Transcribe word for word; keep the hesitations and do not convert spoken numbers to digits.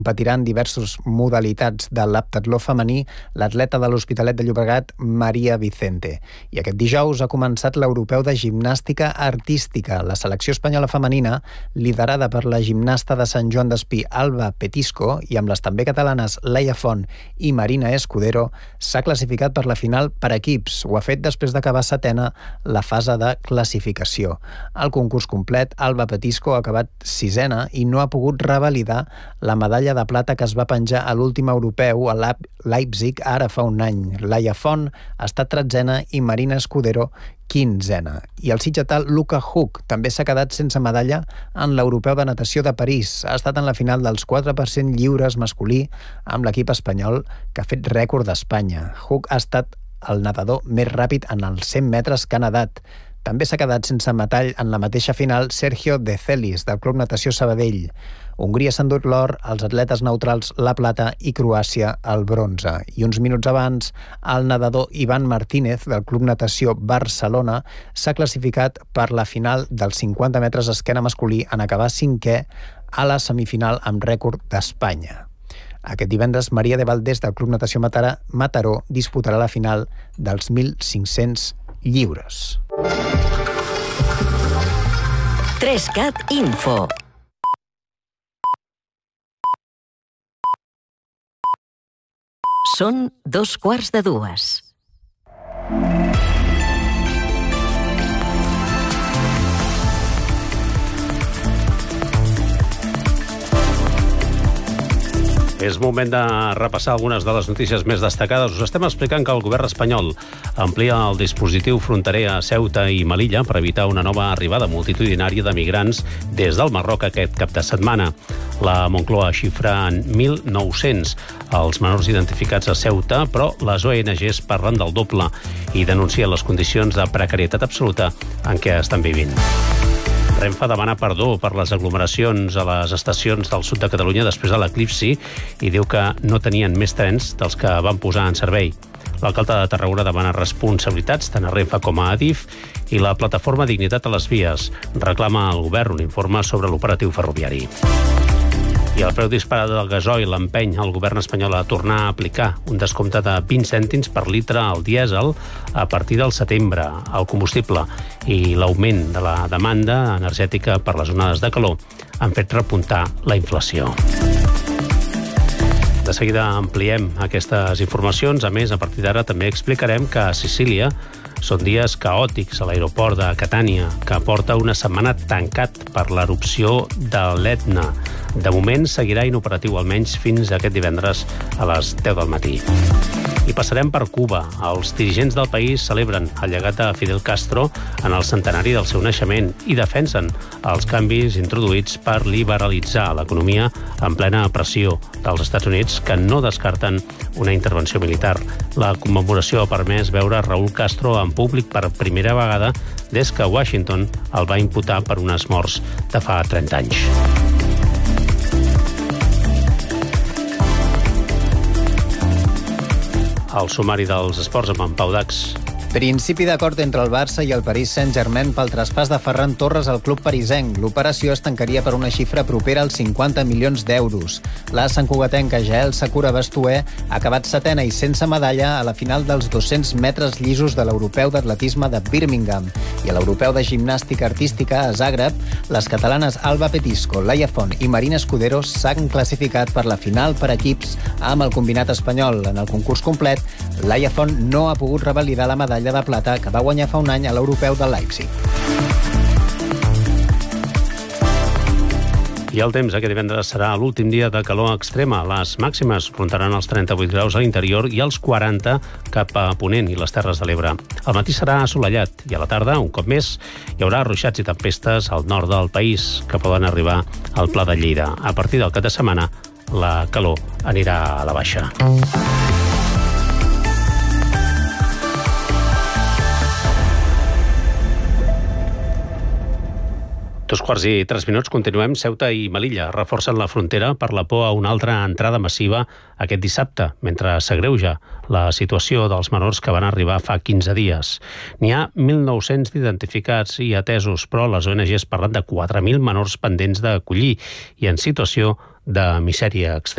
competirà en diverses modalitats de l'heptatló femení l'atleta de l'Hospitalet de Llobregat, Maria Vicente. I aquest dijous ha començat l'Europeu de Gimnàstica Artística. La selecció espanyola femenina, liderada per la gimnasta de Sant Joan d'Espí, Alba Petisco, i amb les també catalanes Laia Font i Marina Escudero, s'ha classificat per la final per equips. Ho ha fet després d'acabar setena la fase de classificació. Al concurs complet, Alba Petisco ha acabat sisena i no ha pogut revalidar la medalla de plata que es va penjar a l'últim europeu a Leipzig ara fa un any. Laia Font ha estat tretzena i Marina Escudero quinzena. I el sitgetal Luca Huck també s'ha quedat sense medalla en l'Europeu de Natació de París. Ha estat en la final dels quatre per cent lliures masculí amb l'equip espanyol que ha fet rècord d'Espanya. Huck ha estat el nedador més ràpid en els cent metres que ha nedat. També s'ha quedat sense metall en la mateixa final Sergio De Celis, del Club Natació Sabadell. Hongria s'ha endut l'or, els atletes neutrals la plata i Croàcia el bronze. I uns minuts abans, el nedador Ivan Martínez, del Club Natació Barcelona, s'ha classificat per la final dels cinquanta metres esquena masculí en acabar cinquè a la semifinal amb rècord d'Espanya. Aquest divendres, Maria de Valdés, del Club Natació Mataró, disputarà la final dels mil cinc-cents lliures. Trescat Info. Són dos quarts de dues. És moment de repassar algunes de les notícies més destacades. Us estem explicant que el govern espanyol amplia el dispositiu fronterer a Ceuta i Melilla per evitar una nova arribada multitudinària de migrants des del Marroc aquest cap de setmana. La Moncloa xifra en mil nou-cents els menors identificats a Ceuta, però les O N Ges parlen del doble i denuncien les condicions de precarietat absoluta en què estan vivint. Renfe demana perdó per les aglomeracions a les estacions del sud de Catalunya després de l'eclipsi i diu que no tenien més trens dels que van posar en servei. L'alcalde de Tarragona demana responsabilitats tant a Renfe com a Adif i la plataforma Dignitat a les Vies reclama al govern un informe sobre l'operatiu ferroviari. I el preu disparat del gasoil empeny el govern espanyol a tornar a aplicar un descompte de vint cèntims per litre al dièsel a partir del setembre. El combustible i l'augment de la demanda energètica per les onades de calor han fet repuntar la inflació. De seguida ampliem aquestes informacions. A més, a partir d'ara també explicarem que a Sicília són dies caòtics a l'aeroport de Catània, que porta una setmana tancat per l'erupció de l'Etna. De moment seguirà inoperatiu almenys fins aquest divendres a les deu del matí. I passarem per Cuba. Els dirigents del país celebren el llegat de Fidel Castro en el centenari del seu naixement i defensen els canvis introduïts per liberalitzar l'economia en plena pressió dels Estats Units, que no descarten una intervenció militar. La commemoració ha permès veure Raúl Castro en públic per primera vegada des que Washington el va imputar per unes morts de fa trenta anys. El sumari dels esports amb en Pau Dax. Principi d'acord entre el Barça i el Paris Saint-Germain pel traspàs de Ferran Torres al club parisenc. L'operació es tancaria per una xifra propera als cinquanta milions d'euros. La santcugatenca Jael Sakura Bastuer ha acabat setena i sense medalla a la final dels dos-cents metres llisos de l'Europeu d'Atletisme de Birmingham. I a l'Europeu de Gimnàstica Artística a Zagreb, les catalanes Alba Petisco, Laia Font i Marina Escudero s'han classificat per la final per equips amb el combinat espanyol. En el concurs complet, Laia Font no ha pogut revalidar la medalla de plata que va guanyar fa un any a l'Europeu de Leipzig. I el temps aquest divendres serà l'últim dia de calor extrema. Les màximes rondaran els trenta-vuit graus a l'interior i els quaranta cap a Ponent i les Terres de l'Ebre. Al matí serà assolellat i a la tarda, un cop més, hi haurà ruixats i tempestes al nord del país que poden arribar al Pla de Lleida. A partir del cap de setmana, la calor anirà a la baixa. Dos quarts i tres minuts, continuem. Ceuta i Melilla reforcen la frontera per la por a una altra entrada massiva aquest dissabte, mentre s'agreuja la situació dels menors que van arribar fa quinze dies. N'hi ha mil nou-cents identificats i atesos, però les O N Ges parlen de quatre mil menors pendents d'acollir i en situació de misèria extrema.